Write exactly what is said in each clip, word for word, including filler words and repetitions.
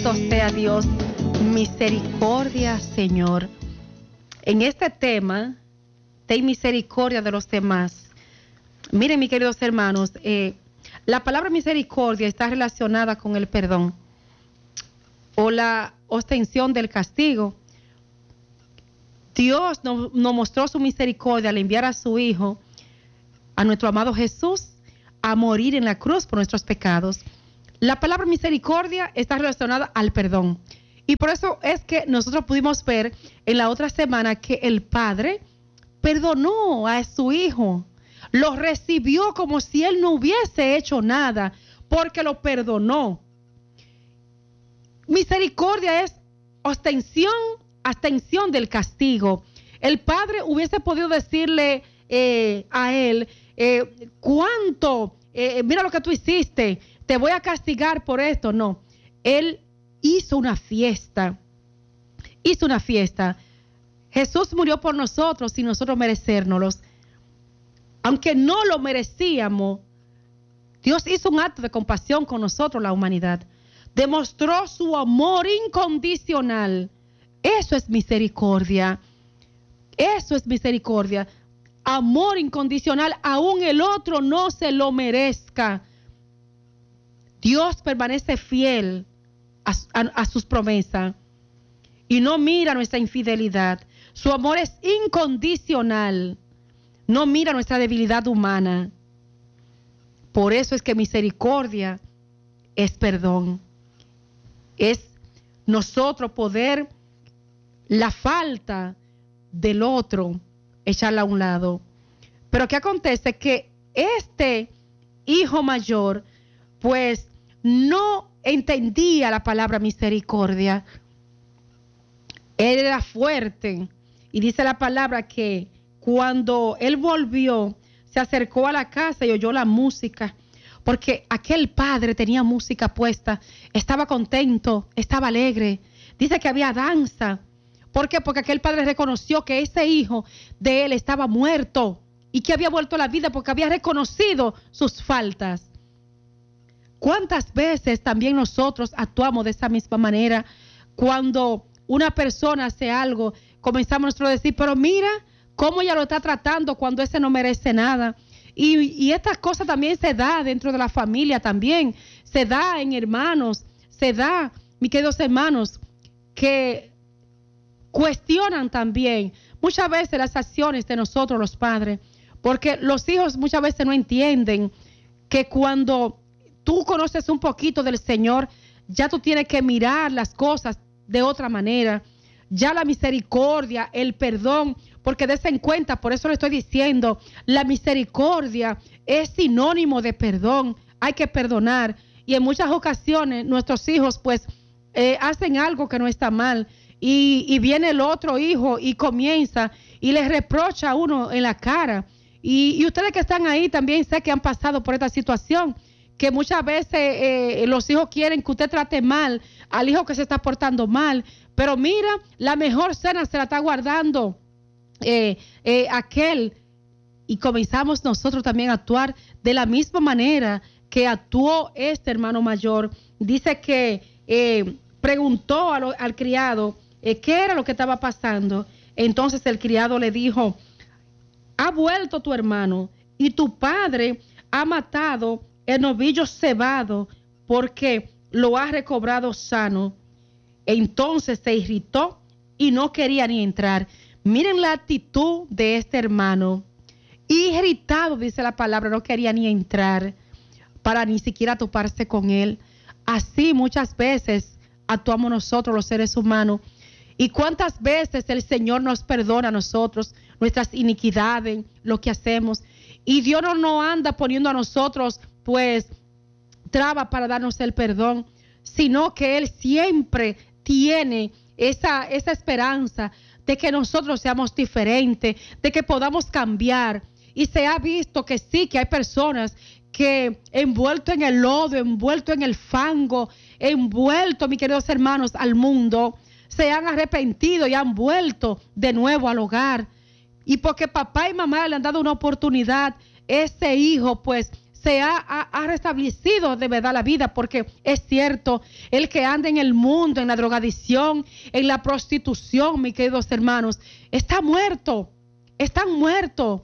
Bendito sea Dios. Misericordia, Señor. En este tema, ten misericordia de los demás. Miren, mis queridos hermanos, eh, la palabra misericordia está relacionada con el perdón o la ostensión del castigo. Dios nos, nos mostró su misericordia al enviar a su Hijo, a nuestro amado Jesús, a morir en la cruz por nuestros pecados. La palabra misericordia está relacionada al perdón. Y por eso es que nosotros pudimos ver en la otra semana que el Padre perdonó a su Hijo. Lo recibió como si Él no hubiese hecho nada, porque lo perdonó. Misericordia es ostensión, abstención del castigo. El Padre hubiese podido decirle eh, a Él, eh, ¿cuánto? Eh, mira lo que tú hiciste, te voy a castigar por esto. No, Él hizo una fiesta, hizo una fiesta. Jesús murió por nosotros sin nosotros merecérnoslos. Aunque no lo merecíamos, Dios hizo un acto de compasión con nosotros, la humanidad. Demostró su amor incondicional. Eso es misericordia. Eso es misericordia. Amor incondicional, aún el otro no se lo merezca. Dios permanece fiel a, a, a sus promesas y no mira nuestra infidelidad. Su amor es incondicional. No mira nuestra debilidad humana. Por eso es que misericordia es perdón. Es nosotros poder la falta del otro echarla a un lado. Pero ¿qué acontece? Que este hijo mayor pues no entendía la palabra misericordia. Él era fuerte y dice la palabra que cuando él volvió, se acercó a la casa y oyó la música, porque aquel padre tenía música puesta, estaba contento, estaba alegre. Dice que había danza. ¿Por qué? Porque aquel padre reconoció que ese hijo de él estaba muerto y que había vuelto a la vida porque había reconocido sus faltas. ¿Cuántas veces también nosotros actuamos de esa misma manera? Cuando una persona hace algo, comenzamos nosotros a decir, pero mira cómo ella lo está tratando cuando ese no merece nada. Y, y estas cosas también se da dentro de la familia también, se da en hermanos, se da, mis queridos hermanos, que cuestionan también muchas veces las acciones de nosotros los padres, porque los hijos muchas veces no entienden que cuando tú conoces un poquito del Señor, ya tú tienes que mirar las cosas de otra manera. Ya la misericordia, el perdón, porque desen cuenta, por eso le estoy diciendo, la misericordia es sinónimo de perdón. Hay que perdonar. Y en muchas ocasiones nuestros hijos pues eh, hacen algo que no está mal. Y, y viene el otro hijo y comienza y les reprocha a uno en la cara. Y, y ustedes que están ahí también sé que han pasado por esta situación, que muchas veces eh, los hijos quieren que usted trate mal al hijo que se está portando mal. Pero mira, la mejor cena se la está guardando eh, eh, aquel. Y comenzamos nosotros también a actuar de la misma manera que actuó este hermano mayor. Dice que eh, preguntó a lo, al criado eh, qué era lo que estaba pasando. Entonces el criado le dijo, ha vuelto tu hermano y tu padre ha matado el novillo cebado porque lo ha recobrado sano. Entonces se irritó y no quería ni entrar. Miren la actitud de este hermano. Irritado, dice la palabra, no quería ni entrar para ni siquiera toparse con él. Así muchas veces actuamos nosotros los seres humanos. Y cuántas veces el Señor nos perdona a nosotros nuestras iniquidades, lo que hacemos. Y Dios no nos anda poniendo a nosotros pues traba para darnos el perdón, sino que Él siempre tiene esa, esa esperanza de que nosotros seamos diferentes, de que podamos cambiar. Y se ha visto que sí, que hay personas que envuelto en el lodo, envuelto en el fango, envuelto, mis queridos hermanos, al mundo, se han arrepentido y han vuelto de nuevo al hogar. Y porque papá y mamá le han dado una oportunidad, ese hijo pues se ha, ha, ha restablecido de verdad la vida, porque es cierto, el que anda en el mundo, en la drogadicción, en la prostitución, mis queridos hermanos, está muerto, están muertos.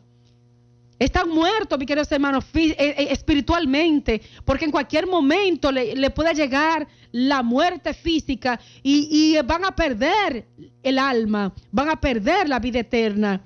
Están muertos, mis queridos hermanos, espiritualmente, porque en cualquier momento le, le puede llegar la muerte física y, y van a perder el alma, van a perder la vida eterna.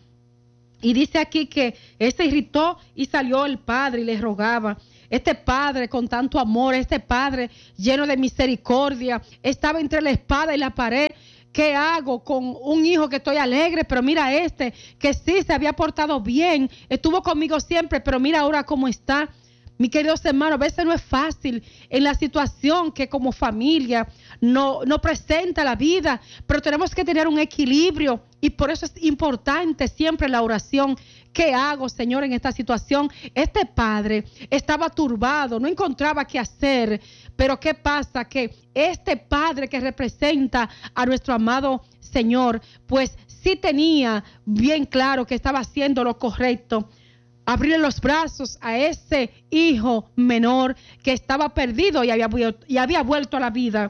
Y dice aquí que él se irritó y salió el padre y le rogaba. Este padre con tanto amor, este padre lleno de misericordia, estaba entre la espada y la pared. ¿Qué hago con un hijo que estoy alegre? Pero mira este, que sí se había portado bien, estuvo conmigo siempre, pero mira ahora cómo está. Mi queridos hermanos, a veces no es fácil en la situación que como familia no, no presenta la vida, pero tenemos que tener un equilibrio y por eso es importante siempre la oración. ¿Qué hago, Señor, en esta situación? Este padre estaba turbado, no encontraba qué hacer, pero ¿qué pasa? Que este padre que representa a nuestro amado Señor, pues sí tenía bien claro que estaba haciendo lo correcto. Abrirle los brazos a ese hijo menor que estaba perdido y había, y había vuelto a la vida.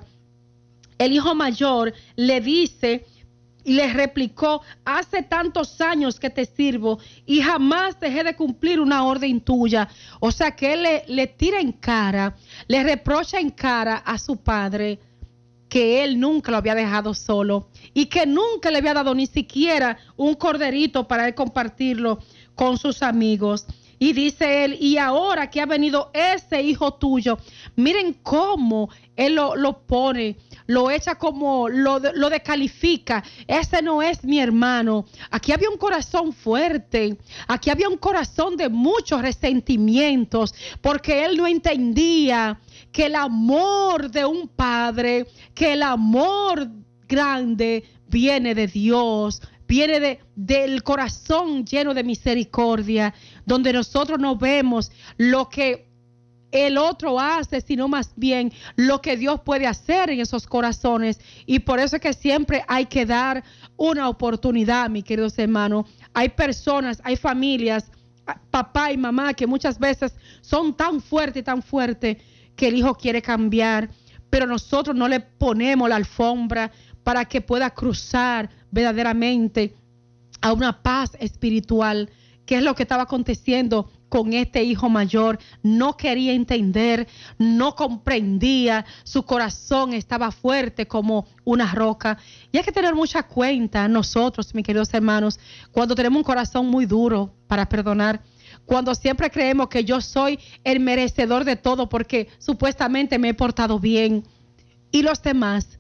El hijo mayor le dice y le replicó: hace tantos años que te sirvo y jamás dejé de cumplir una orden tuya. O sea que él le, le tira en cara, le reprocha en cara a su padre que él nunca lo había dejado solo y que nunca le había dado ni siquiera un corderito para él compartirlo con sus amigos. Y dice él: y ahora que ha venido ese hijo tuyo, miren cómo él lo, lo pone, lo echa como, lo, lo descalifica. Ese no es mi hermano. Aquí había un corazón fuerte, aquí había un corazón de muchos resentimientos, porque él no entendía que el amor de un padre, que el amor grande viene de Dios, viene de, del corazón lleno de misericordia, donde nosotros no vemos lo que el otro hace, sino más bien lo que Dios puede hacer en esos corazones. Y por eso es que siempre hay que dar una oportunidad, mis queridos hermanos. Hay personas, hay familias, papá y mamá, que muchas veces son tan fuertes y tan fuertes que el hijo quiere cambiar, pero nosotros no le ponemos la alfombra para que pueda cruzar verdaderamente a una paz espiritual, que es lo que estaba aconteciendo con este hijo mayor. No quería entender, no comprendía, su corazón estaba fuerte como una roca. Y hay que tener mucha cuenta nosotros, mis queridos hermanos, cuando tenemos un corazón muy duro para perdonar, cuando siempre creemos que yo soy el merecedor de todo porque supuestamente me he portado bien y los demás.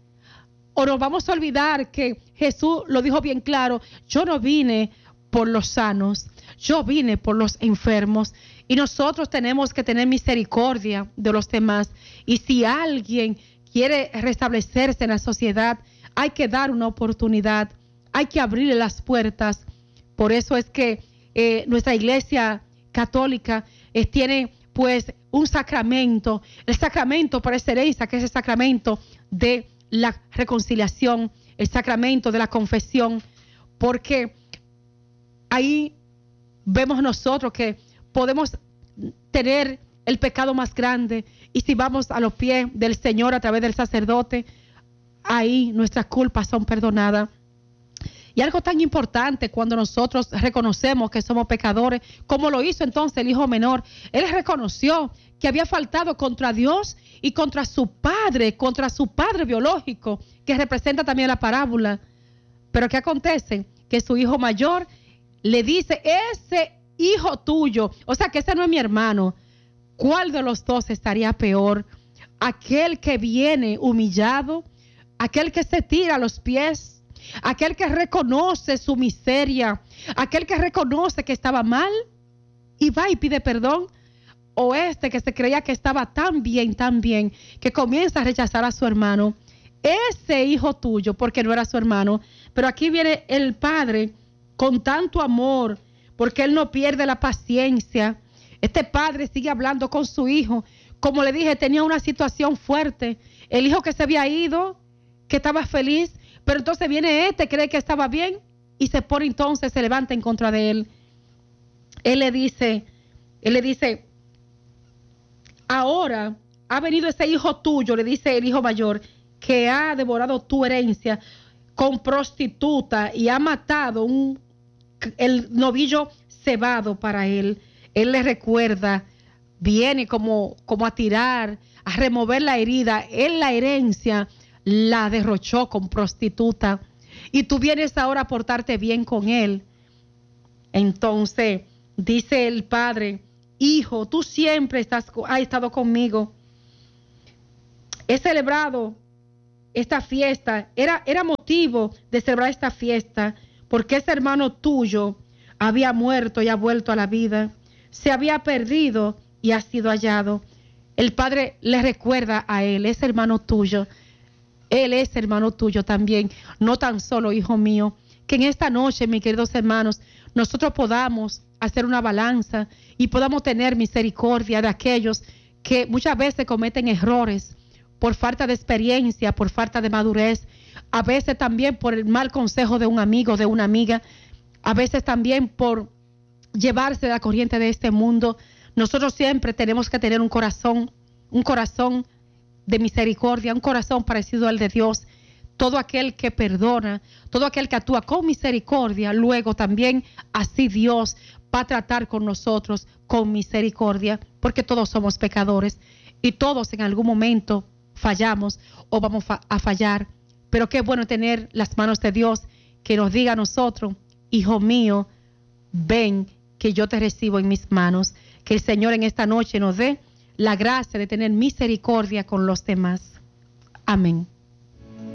O nos vamos a olvidar que Jesús lo dijo bien claro: yo no vine por los sanos, yo vine por los enfermos. Y nosotros tenemos que tener misericordia de los demás. Y si alguien quiere restablecerse en la sociedad, hay que dar una oportunidad, hay que abrirle las puertas. Por eso es que eh, nuestra iglesia católica eh, tiene pues un sacramento, el sacramento por excelencia, que es el sacramento de la reconciliación, el sacramento de la confesión, porque ahí vemos nosotros que podemos tener el pecado más grande, y si vamos a los pies del Señor a través del sacerdote, ahí nuestras culpas son perdonadas. Y algo tan importante cuando nosotros reconocemos que somos pecadores, como lo hizo entonces el hijo menor. Él reconoció que había faltado contra Dios y contra su padre, contra su padre biológico, que representa también la parábola. Pero ¿qué acontece? Que su hijo mayor le dice: ese hijo tuyo, o sea que ese no es mi hermano. ¿Cuál de los dos estaría peor? ¿Aquel que viene humillado? ¿Aquel que se tira a los pies? ¿Aquel que reconoce su miseria? ¿Aquel que reconoce que estaba mal y va y pide perdón? ¿O este que se creía que estaba tan bien, tan bien, que comienza a rechazar a su hermano? Ese hijo tuyo, porque no era su hermano. Pero aquí viene el padre con tanto amor, porque él no pierde la paciencia. Este padre sigue hablando con su hijo. Como le dije, tenía una situación fuerte. El hijo que se había ido, que estaba feliz, pero entonces viene este, cree que estaba bien y se pone entonces, se levanta en contra de él. Él le dice, él le dice, ahora ha venido ese hijo tuyo, le dice el hijo mayor, que ha devorado tu herencia con prostituta y ha matado un, el novillo cebado para él. Él le recuerda, viene como, como a tirar, a remover la herida. Él la herencia la derrochó con prostituta y tú vienes ahora a portarte bien con él. Entonces dice el padre: hijo, tú siempre estás, has estado conmigo. He celebrado esta fiesta, era, era motivo de celebrar esta fiesta, porque ese hermano tuyo había muerto y ha vuelto a la vida, se había perdido y ha sido hallado. El padre le recuerda a él, ese hermano tuyo, él es hermano tuyo también, no tan solo hijo mío. Que en esta noche, mis queridos hermanos, nosotros podamos hacer una balanza y podamos tener misericordia de aquellos que muchas veces cometen errores por falta de experiencia, por falta de madurez, a veces también por el mal consejo de un amigo, de una amiga, a veces también por llevarse de la corriente de este mundo. Nosotros siempre tenemos que tener un corazón, un corazón de misericordia, un corazón parecido al de Dios. Todo aquel que perdona, todo aquel que actúa con misericordia, luego también así Dios va a tratar con nosotros con misericordia, porque todos somos pecadores y todos en algún momento fallamos o vamos a fallar. Pero qué bueno tener las manos de Dios que nos diga a nosotros: hijo mío, ven que yo te recibo en mis manos. Que el Señor en esta noche nos dé la gracia de tener misericordia con los demás. Amén.